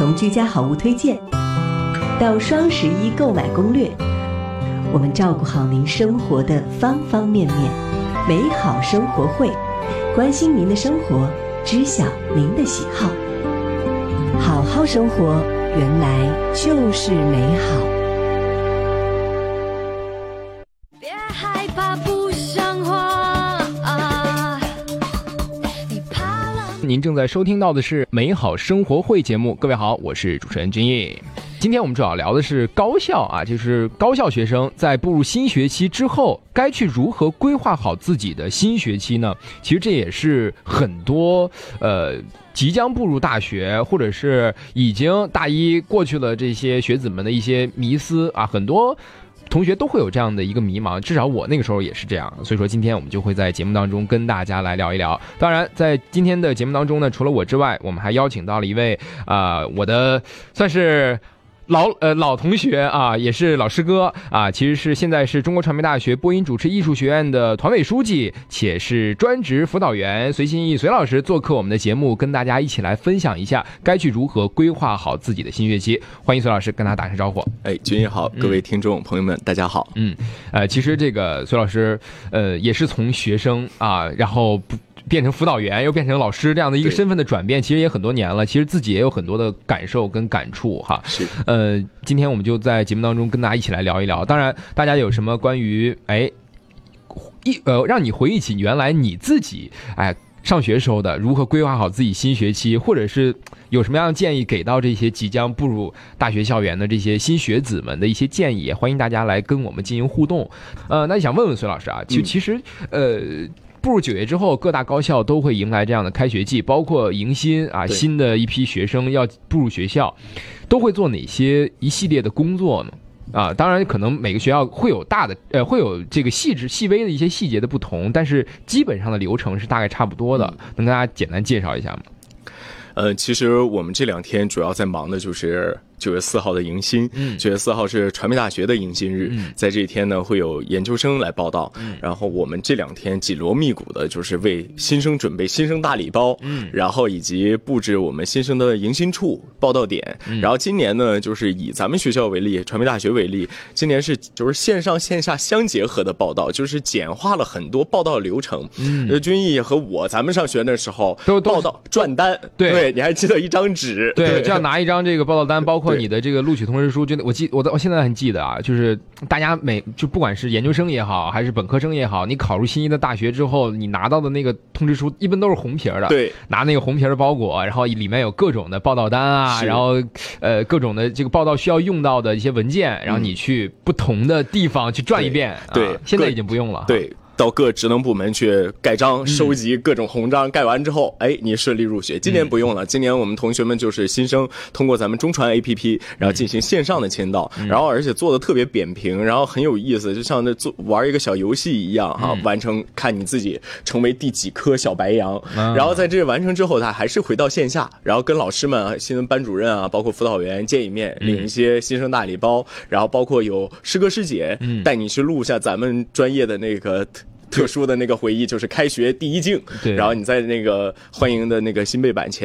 从居家好物推荐到双11购买攻略，我们照顾好您生活的方方面面。美好生活会，关心您的生活，知晓您的喜好。好好生活，原来就是美好。 别害怕不像话您正在收听到的是美好生活会节目，各位好，我是主持人君毅。今天我们主要聊的是高校啊，就是高校学生在步入新学期之后，该去如何规划好自己的新学期呢？其实这也是很多即将步入大学或者是已经大一过去了这些学子们的一些迷思啊，很多同学都会有这样的一个迷茫，至少我那个时候也是这样。所以说今天我们就会在节目当中跟大家来聊一聊。当然在今天的节目当中呢，除了我之外，我们还邀请到了一位我的算是老同学啊，也是老师哥啊，其实是现在是中国传媒大学播音主持艺术学院的团委书记，且是专职辅导员隋心毅隋老师做客我们的节目，跟大家一起来分享一下该去如何规划好自己的新学期。欢迎隋老师跟大家打声招呼。 君毅好，各位听众朋友们大家好。 其实这个隋老师也是从学生啊，然后变成辅导员又变成老师这样的一个身份的转变，其实也很多年了，其实自己也有很多的感受跟感触哈。 是今天我们就在节目当中跟大家一起来聊一聊。当然大家有什么关于让你回忆起原来你自己上学时候的如何规划好自己新学期，或者是有什么样的建议给到这些即将步入大学校园的这些新学子们的一些建议，也欢迎大家来跟我们进行互动。那想问问隋老师啊，其实步入9月之后，各大高校都会迎来这样的开学季，包括迎新啊，新的一批学生要步入学校，都会做哪些一系列的工作呢？当然可能每个学校会有会有这个细微的一些细节的不同，但是基本上的流程是大概差不多的，能跟大家简单介绍一下吗？ 其实我们这2天主要在忙的就是9月4号的迎新，9月4号是传媒大学的迎新日，在这一天呢会有研究生来报道，然后我们这2天紧锣密鼓的就是为新生准备新生大礼包，然后以及布置我们新生的迎新处报道点，然后今年呢就是以咱们学校为例，传媒大学为例，今年就是线上线下相结合的报道，就是简化了很多报道流程。君毅和咱们上学的时候都报道转单，对，你还记得一张纸， 对，这样拿一张这个报道单，包括你的这个录取通知书，我现在很记得啊，就是大家就不管是研究生也好，还是本科生也好，你考入心仪的大学之后，你拿到的那个通知书一般都是红皮的， 对， 拿那个红皮的包裹，然后里面有各种的报道单啊，然后各种的这个报道需要用到的一些文件，然后你去不同的地方去转一遍， 对， 现在已经不用了， 对。到各职能部门去盖章，收集各种红章，盖完之后，你顺利入学。今年不用了，今年我们同学们就是新生通过咱们中传 APP， 然后进行线上的签到，然后而且做的特别扁平，然后很有意思，就像玩一个小游戏一样哈，完成看你自己成为第几颗小白羊，然后在这完成之后，他还是回到线下，然后跟老师们、新闻班主任啊，包括辅导员见一面，领一些新生大礼包，然后包括有师哥师姐带你去录一下咱们专业的那个特殊的那个回忆，就是开学第一镜，然后你在那个欢迎的那个新背板前